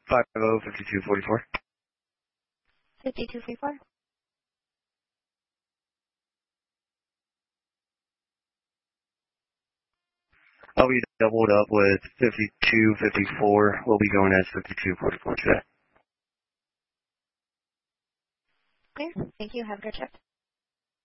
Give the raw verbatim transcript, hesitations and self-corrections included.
five oh, fifty-two forty-four. fifty-two forty-four. I'll be doubled up with fifty-two fifty-four. We'll be going as fifty-two forty-four today. Clear. Thank you. Have a good trip.